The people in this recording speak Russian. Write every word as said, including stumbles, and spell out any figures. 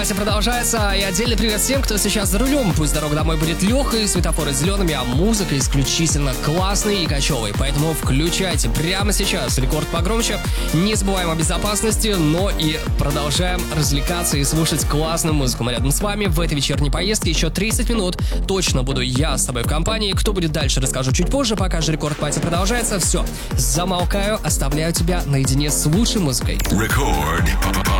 Продолжается, и отдельный привет всем, кто сейчас за рулем. Пусть дорога домой будет легкой, светофоры зелеными, а музыка исключительно классной и кочевой. Поэтому включайте прямо сейчас рекорд погромче. Не забываем о безопасности, но и продолжаем развлекаться и слушать классную музыку. Мы рядом с вами в этой вечерней поездке. Еще тридцать минут точно буду я с тобой в компании. Кто будет дальше, расскажу чуть позже. Пока же рекорд пати продолжается. Все, замолкаю, оставляю тебя наедине с лучшей музыкой. Рекорд.